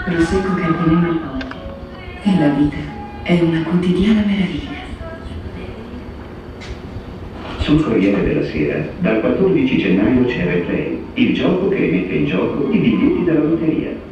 Prosecco che avvenena al volte. E la vita è una quotidiana meraviglia. Sul Corriere della Sera, dal 14 gennaio c'è Replay, il gioco che mette in gioco i biglietti della lotteria.